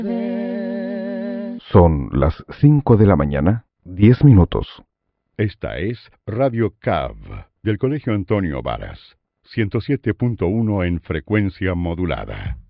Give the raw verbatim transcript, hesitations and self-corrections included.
Son las cinco de la mañana, diez minutos. Esta es Radio C A V del Colegio Antonio Varas, ciento siete punto uno en frecuencia modulada.